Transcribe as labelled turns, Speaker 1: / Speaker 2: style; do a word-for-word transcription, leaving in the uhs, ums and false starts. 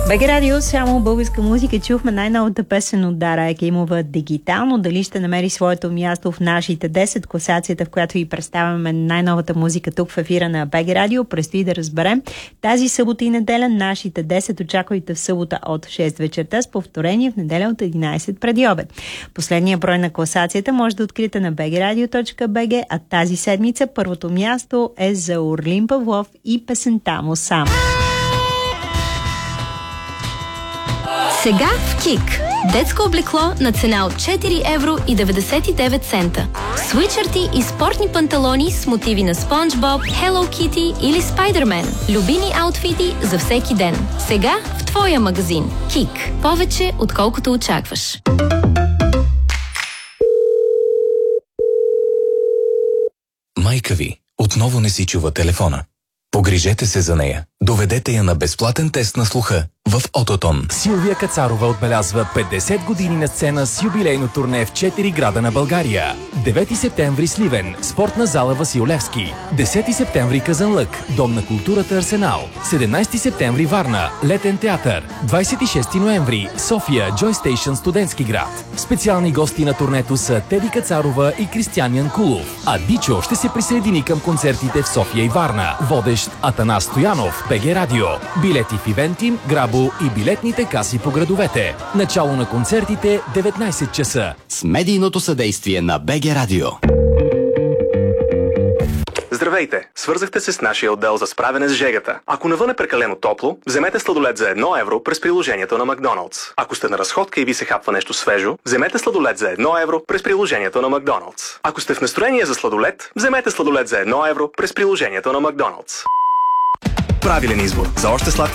Speaker 1: БГ Радио, само българска музика. Чухме най-новата песен от Дара Екимова "Дигитално". Дали ще намери своето място в нашите десет, класацията, в която ви представяме най-новата музика тук в ефира на БГ Радио, предстои да разберем. Тази събота и неделя нашите десет очаквайте в събота от шест вечерта, с повторение в неделя от единайсет преди обед. Последния брой на класацията може да откриете на би джи радио точка би джи, а тази седмица първото място е за Орлин Павлов и песента му "Сам".
Speaker 2: Сега в КИК. Детско облекло на цена от четири евро и деветдесет и девет цента. Свитшърти и спортни панталони с мотиви на Спонж Боб, Hello Kitty или Спайдермен. Любими аутфити за всеки ден. Сега в твоя магазин. КИК. Повече отколкото очакваш.
Speaker 3: Майка ви отново не си чува телефона. Погрижете се за нея. Доведете я на безплатен тест на слуха в Ототон.
Speaker 4: Силвия Кацарова отбелязва петдесет години на сцена с юбилейно турне в четири града на България. девети септември Сливен, спортна зала Васил Левски. десети септември Казанлък, Дом на културата Арсенал. седемнайсети септември Варна, Летен театър. двайсет и шести ноември София, Joy Station, студентски град. Специални гости на турнето са Теди Кацарова и Кристиан Янкулов. А Дичо ще се присъедини към концертите в София и Варна. Водещ Атанас Стоянов, БГ Радио. Билети в Ивентим, Грабо и билетните каси по градовете. Начало на концертите деветнайсет часа.
Speaker 5: С медийното съдействие на БГ Радио.
Speaker 6: Здравейте! Свързахте се с нашия отдел за справяне с жегата. Ако навън е прекалено топло, вземете сладолед за едно евро през приложението на Макдоналдс. Ако сте на разходка и ви се хапва нещо свежо, вземете сладолед за едно евро през приложението на Макдоналдс. Ако сте в настроение за сладолед, вземете сладолед за едно евро през приложението на Макдоналдс. Правилен избор за още сладки